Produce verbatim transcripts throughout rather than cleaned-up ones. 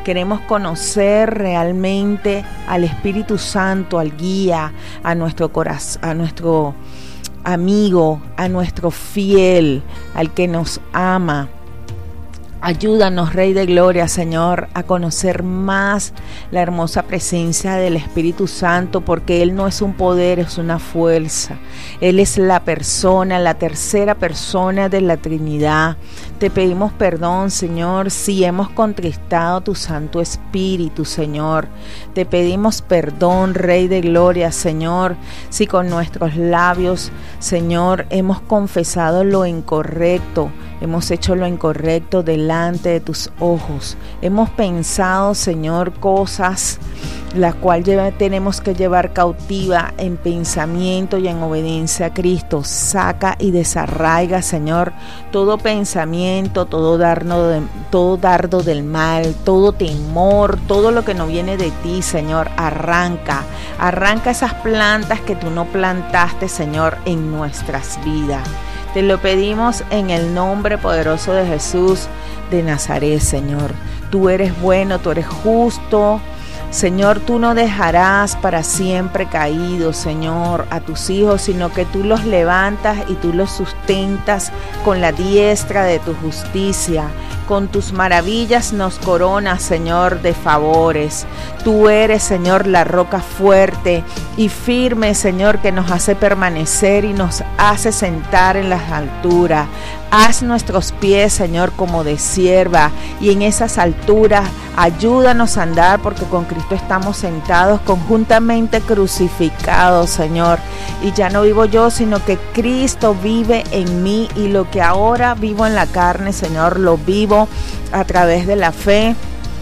Queremos conocer realmente al Espíritu Santo, al guía, a nuestro corazón, a nuestro amigo, a nuestro fiel, al que nos ama. Ayúdanos, Rey de Gloria, Señor, a conocer más la hermosa presencia del Espíritu Santo, porque Él no es un poder, es una fuerza. Él es la persona, la tercera persona de la Trinidad. Te pedimos perdón, Señor, si hemos contristado tu Santo Espíritu, Señor. Te pedimos perdón, Rey de Gloria, Señor, si con nuestros labios, Señor, hemos confesado lo incorrecto. Hemos hecho lo incorrecto delante de tus ojos. Hemos pensado, Señor, cosas las cuales tenemos que llevar cautiva en pensamiento y en obediencia a Cristo. Saca y desarraiga, Señor, todo pensamiento, todo dardo, de, todo dardo del mal, todo temor, todo lo que no viene de ti, Señor. Arranca, arranca esas plantas que tú no plantaste, Señor, en nuestras vidas. Te lo pedimos en el nombre poderoso de Jesús de Nazaret, Señor. Tú eres bueno, tú eres justo. Señor, tú no dejarás para siempre caídos, Señor, a tus hijos, sino que tú los levantas y tú los sustentas con la diestra de tu justicia. Con tus maravillas nos coronas, Señor, de favores. Tú eres, Señor, la roca fuerte y firme, Señor, que nos hace permanecer y nos hace sentar en las alturas. Haz nuestros pies, Señor, como de sierva, y en esas alturas ayúdanos a andar, porque con Cristo estamos sentados conjuntamente crucificados, Señor. Y ya no vivo yo, sino que Cristo vive en mí, y lo que ahora vivo en la carne, Señor, lo vivo a través de la fe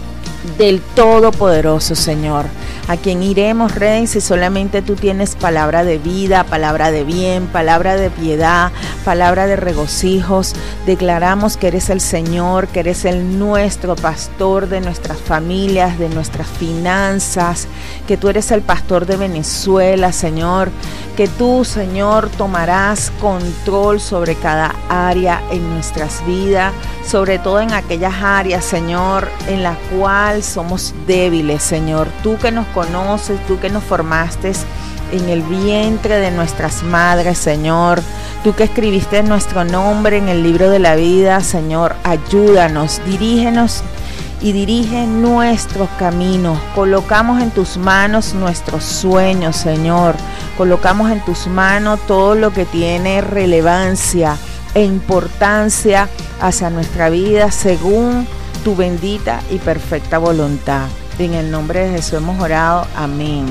del Todopoderoso, Señor. ¿A quién iremos, Rey, si solamente tú tienes palabra de vida, palabra de bien, palabra de piedad, palabra de regocijos? Declaramos que eres el Señor, que eres el nuestro pastor de nuestras familias, de nuestras finanzas, que tú eres el pastor de Venezuela, Señor, que tú, Señor, tomarás control sobre cada área en nuestras vidas, sobre todo en aquellas áreas, Señor, en las cuales somos débiles, Señor. Tú que nos conoces, tú que nos formaste en el vientre de nuestras madres, Señor. Tú que escribiste nuestro nombre en el libro de la vida, Señor. Ayúdanos, dirígenos y dirige nuestros caminos. Colocamos en tus manos nuestros sueños, Señor. Colocamos en tus manos todo lo que tiene relevancia e importancia hacia nuestra vida según tu bendita y perfecta voluntad. En el nombre de Jesús hemos orado. Amén.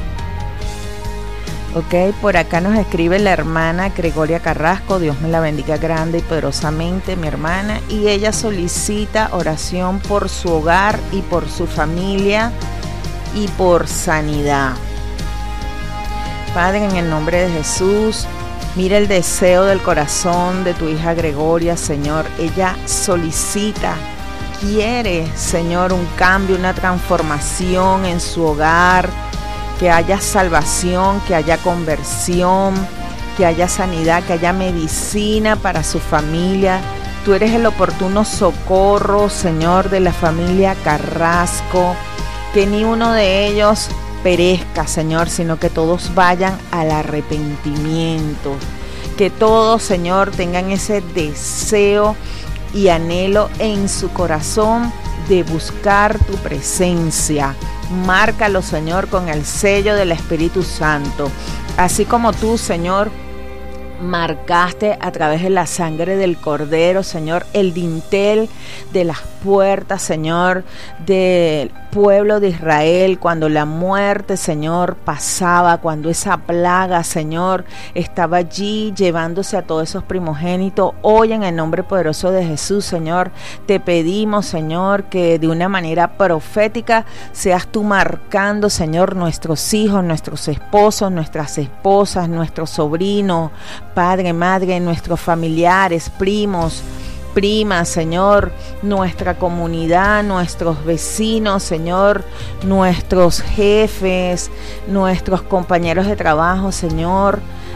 Ok, por acá nos escribe la hermana Gregoria Carrasco. Dios me la bendiga grande y poderosamente, mi hermana. Y ella solicita oración por su hogar y por su familia y por sanidad. Padre, en el nombre de Jesús, mira el deseo del corazón de tu hija Gregoria, Señor. Ella solicita, quiere, Señor, un cambio, una transformación en su hogar, que haya salvación, que haya conversión, que haya sanidad, que haya medicina para su familia. Tú eres el oportuno socorro, Señor, de la familia Carrasco. Que ni uno de ellos perezca, Señor, sino que todos vayan al arrepentimiento. Que todos, Señor, tengan ese deseo y anhelo en su corazón de buscar tu presencia. Márcalo, Señor, con el sello del Espíritu Santo. Así como tú, Señor, marcaste a través de la sangre del Cordero, Señor, el dintel de las puertas, Señor, del pueblo de Israel, cuando la muerte, Señor, pasaba, cuando esa plaga, Señor, estaba allí llevándose a todos esos primogénitos. Hoy, en el nombre poderoso de Jesús, Señor, te pedimos, Señor, que de una manera profética seas tú marcando, Señor, nuestros hijos, nuestros esposos, nuestras esposas, nuestros sobrinos, padre, madre, nuestros familiares, primos, primas, Señor, nuestra comunidad, nuestros vecinos, Señor, nuestros jefes, nuestros compañeros de trabajo, Señor.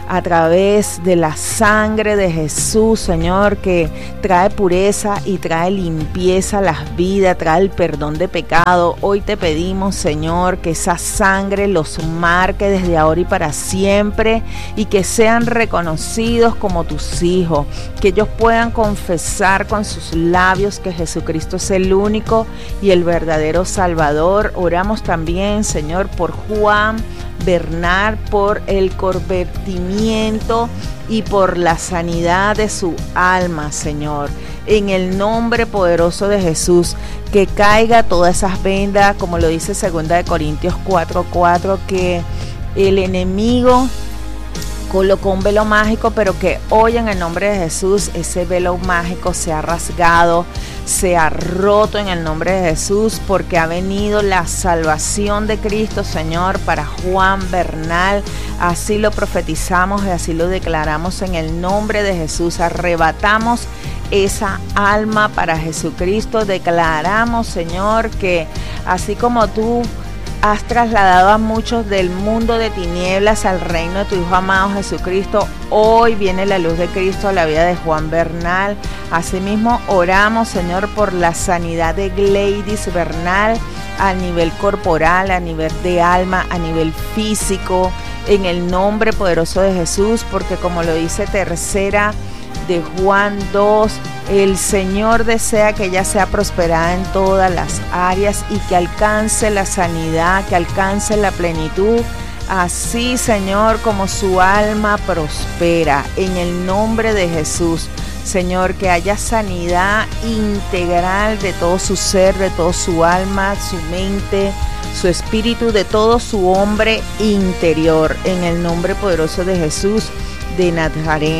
a través de la sangre de Jesús, Señor, que trae pureza y trae limpieza a las vidas, trae el perdón de pecado. Hoy te pedimos, Señor, que esa sangre los marque desde ahora y para siempre y que sean reconocidos como tus hijos, que ellos puedan confesar con sus labios que Jesucristo es el único y el verdadero Salvador. Oramos también, Señor, por Juan Bernal, por el convertimiento y por la sanidad de su alma, Señor. En el nombre poderoso de Jesús, que caiga todas esas vendas, como lo dice segunda de Corintios cuatro cuatro, que el enemigo colocó un velo mágico, pero que hoy en el nombre de Jesús ese velo mágico se ha rasgado, se ha roto en el nombre de Jesús, porque ha venido la salvación de Cristo, Señor, para Juan Bernal. Así lo profetizamos y así lo declaramos en el nombre de Jesús. Arrebatamos esa alma para Jesucristo. Declaramos, Señor, que así como tú has trasladado a muchos del mundo de tinieblas al reino de tu Hijo amado Jesucristo, hoy viene la luz de Cristo a la vida de Juan Bernal. Asimismo, oramos, Señor, por la sanidad de Gladys Bernal a nivel corporal, a nivel de alma, a nivel físico, en el nombre poderoso de Jesús, porque como lo dice tercera de Juan dos, el Señor desea que ella sea prosperada en todas las áreas y que alcance la sanidad, que alcance la plenitud. Así, Señor, como su alma prospera, en el nombre de Jesús. Señor, que haya sanidad integral de todo su ser, de todo su alma, su mente, su espíritu, de todo su hombre interior, en el nombre poderoso de Jesús de Nazaret.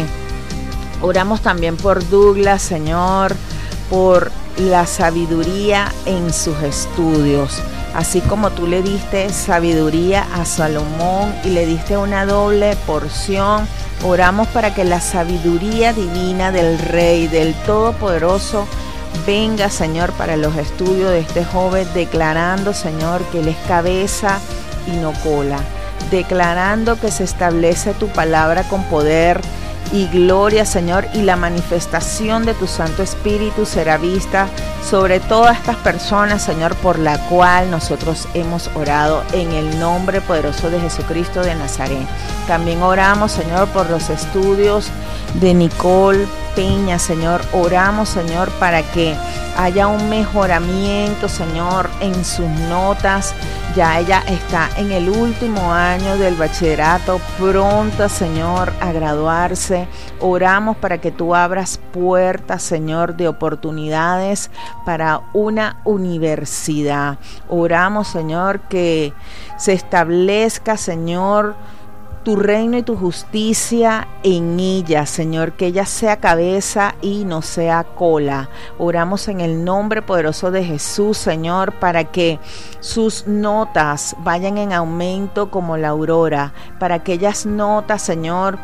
Oramos también por Douglas, Señor, por la sabiduría en sus estudios. Así como tú le diste sabiduría a Salomón y le diste una doble porción, oramos para que la sabiduría divina del Rey, del Todopoderoso, venga, Señor, para los estudios de este joven, declarando, Señor, que él es cabeza y no cola, declarando que se establece tu palabra con poder y gloria, Señor, y la manifestación de tu Santo Espíritu será vista sobre todas estas personas, Señor, por la cual nosotros hemos orado en el nombre poderoso de Jesucristo de Nazaret. También oramos, Señor, por los estudios de Nicole Peña, Señor. Oramos, Señor, para que haya un mejoramiento, Señor, en sus notas. Ya ella está en el último año del bachillerato, pronta, Señor, a graduarse. Oramos para que tú abras puertas, Señor, de oportunidades para una universidad. Oramos, Señor, que se establezca, Señor, tu reino y tu justicia en ella, Señor, que ella sea cabeza y no sea cola. Oramos en el nombre poderoso de Jesús, Señor, para que sus notas vayan en aumento como la aurora, para aquellas notas, Señor,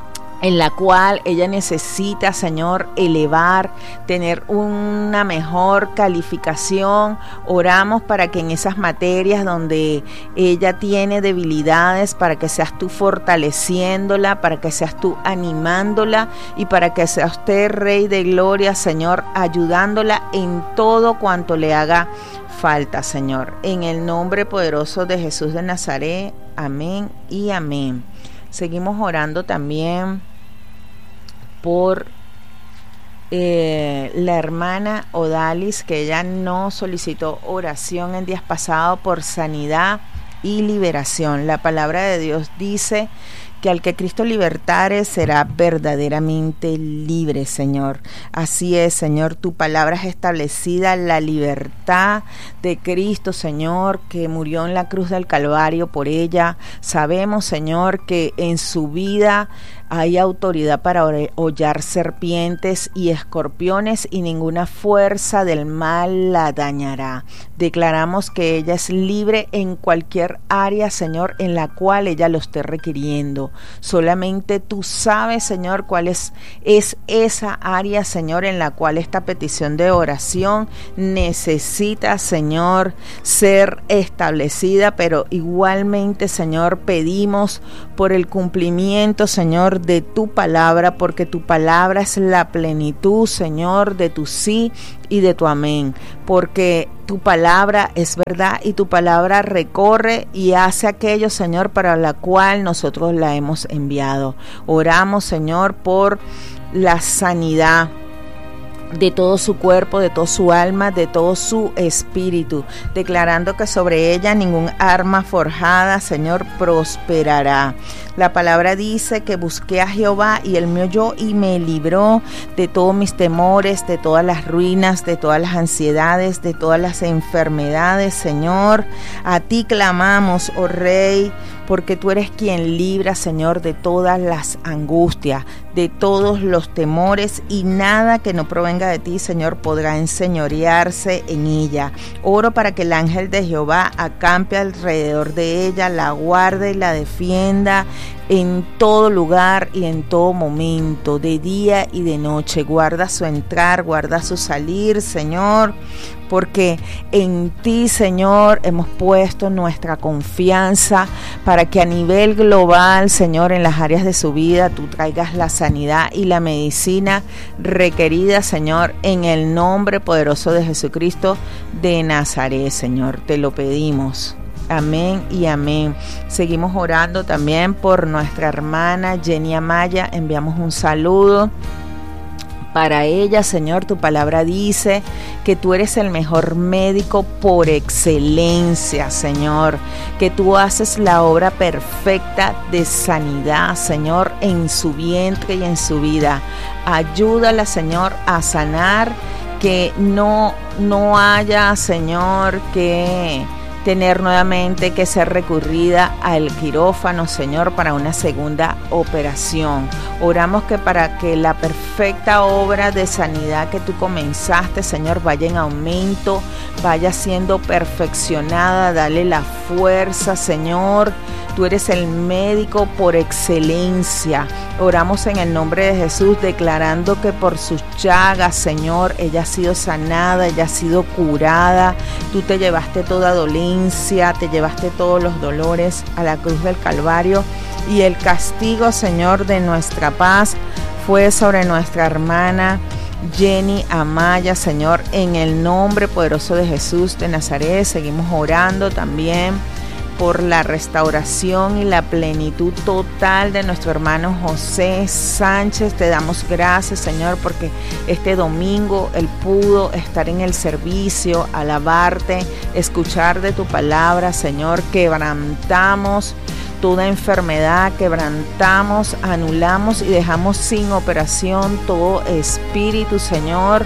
en la cual ella necesita, Señor, elevar, tener una mejor calificación. Oramos para que en esas materias donde ella tiene debilidades, para que seas tú fortaleciéndola, para que seas tú animándola y para que seas usted, Rey de Gloria, Señor, ayudándola en todo cuanto le haga falta, Señor. En el nombre poderoso de Jesús de Nazaret, amén y amén. Seguimos orando también por eh, la hermana Odalis, que ella no solicitó oración en días pasados por sanidad y liberación. La palabra de Dios dice que al que Cristo libertare será verdaderamente libre, Señor. Así es, Señor, tu palabra es establecida, la libertad de Cristo, Señor, que murió en la cruz del Calvario por ella. Sabemos, Señor, que en su vida hay autoridad para hollar serpientes y escorpiones y ninguna fuerza del mal la dañará. Declaramos que ella es libre en cualquier área, Señor, en la cual ella lo esté requiriendo. Solamente tú sabes, Señor, cuál es, es esa área, Señor, en la cual esta petición de oración necesita, Señor, ser establecida, pero igualmente, Señor, pedimos por el cumplimiento, Señor, de tu palabra, porque tu palabra es la plenitud, Señor, de tu sí y de tu amén, porque tu palabra es verdad y tu palabra recorre y hace aquello, Señor, para la cual nosotros la hemos enviado. Oramos, Señor, por la sanidad de todo su cuerpo, de toda su alma, de todo su espíritu, declarando que sobre ella ningún arma forjada, Señor, prosperará. La palabra dice que busqué a Jehová y él me oyó y me libró de todos mis temores, de todas las ruinas, de todas las ansiedades, de todas las enfermedades, Señor. A ti clamamos, oh Rey, porque tú eres quien libra, Señor, de todas las angustias, de todos los temores, y nada que no provenga de ti, Señor, podrá enseñorearse en ella. Oro para que el ángel de Jehová acampe alrededor de ella, la guarde y la defienda en todo lugar y en todo momento, de día y de noche. Guarda su entrar, guarda su salir, Señor, porque en ti, Señor, hemos puesto nuestra confianza para que a nivel global, Señor, en las áreas de su vida, tú traigas la sanidad y la medicina requerida, Señor, en el nombre poderoso de Jesucristo de Nazaret, Señor. Te lo pedimos. Amén y amén. Seguimos orando también por nuestra hermana Jenny Amaya. Enviamos un saludo para ella, Señor. Tu palabra dice que tú eres el mejor médico por excelencia, Señor, que tú haces la obra perfecta de sanidad, Señor, en su vientre y en su vida. Ayúdala, Señor, a sanar, que no, no haya, Señor, que tener nuevamente que ser recurrida al quirófano, Señor, para una segunda operación. Oramos que para que la perfecta obra de sanidad que tú comenzaste, Señor, vaya en aumento, vaya siendo perfeccionada. Dale la fuerza, Señor. Tú eres el médico por excelencia. Oramos en el nombre de Jesús, declarando que por sus llagas, Señor, ella ha sido sanada, ella ha sido curada. Tú te llevaste toda dolencia, te llevaste todos los dolores a la cruz del Calvario, y el castigo, Señor, de nuestra paz fue sobre nuestra hermana Jenny Amaya, Señor, en el nombre poderoso de Jesús de Nazaret. Seguimos orando también por la restauración y la plenitud total de nuestro hermano José Sánchez. Te damos gracias, Señor, porque este domingo él pudo estar en el servicio, alabarte, escuchar de tu palabra, Señor. Quebrantamos toda enfermedad, quebrantamos, anulamos y dejamos sin operación todo espíritu, Señor,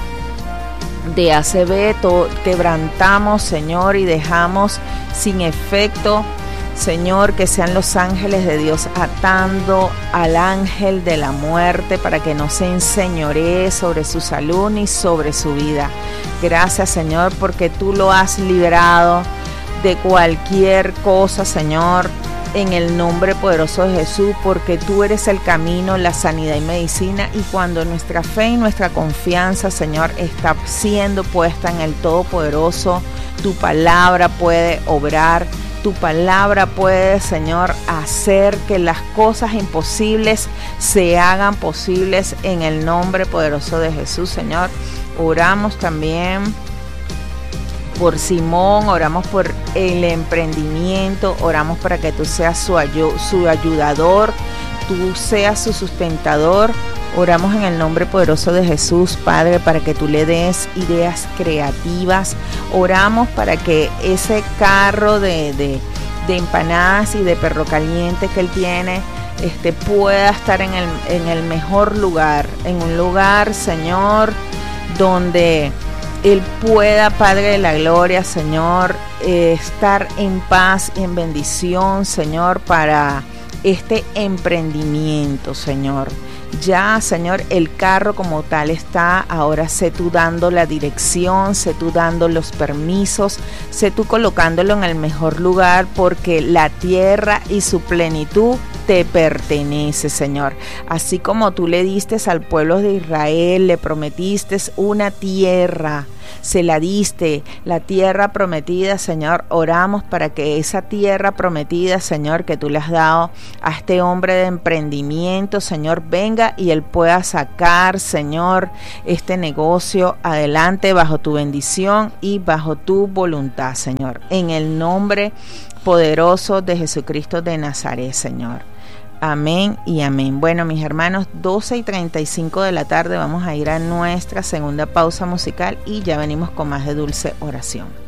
de A C V. Todo, quebrantamos, Señor, y dejamos sin efecto, Señor, que sean los ángeles de Dios atando al ángel de la muerte para que no se enseñoree sobre su salud ni sobre su vida. Gracias, Señor, porque tú lo has librado de cualquier cosa, Señor, en el nombre poderoso de Jesús, porque tú eres el camino, la sanidad y medicina. Y cuando nuestra fe y nuestra confianza, Señor, está siendo puesta en el Todopoderoso, tu palabra puede obrar, tu palabra puede, Señor, hacer que las cosas imposibles se hagan posibles en el nombre poderoso de Jesús, Señor. Oramos también por Simón, oramos por el emprendimiento, oramos para que tú seas su, ayu- su ayudador, tú seas su sustentador. Oramos en el nombre poderoso de Jesús, Padre, para que tú le des ideas creativas. Oramos para que ese carro de, de, de empanadas y de perro caliente que él tiene este, pueda estar en el, en el mejor lugar, en un lugar, Señor, donde él pueda, Padre de la gloria, Señor, eh, estar en paz y en bendición, Señor, para este emprendimiento, Señor. Ya, Señor, el carro como tal está, ahora sé tú dando la dirección, sé tú dando los permisos, sé tú colocándolo en el mejor lugar, porque la tierra y su plenitud te pertenece, Señor. Así como tú le diste al pueblo de Israel, le prometiste una tierra, se la diste, la tierra prometida, Señor. Oramos para que esa tierra prometida, Señor, que tú le has dado a este hombre de emprendimiento, Señor, venga y él pueda sacar, Señor, este negocio adelante bajo tu bendición y bajo tu voluntad, Señor. En el nombre poderoso de Jesucristo de Nazaret, Señor. Amén y amén. Bueno, mis hermanos, doce y treinta y cinco de la tarde vamos a ir a nuestra segunda pausa musical y ya venimos con más de Dulce Oración.